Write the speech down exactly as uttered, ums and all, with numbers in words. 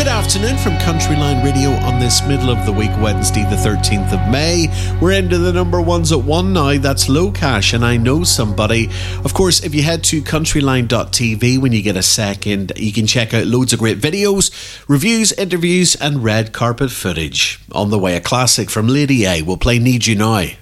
Good afternoon from Countryline Radio on this middle of the week, Wednesday the thirteenth of May. We're into the number ones at one now. That's Low Cash and I Know Somebody. Of course, if you head to countryline dot t v when you get a second, you can check out loads of great videos, reviews, interviews and red carpet footage. On the way, a classic from Lady A. We'll play Need You Now.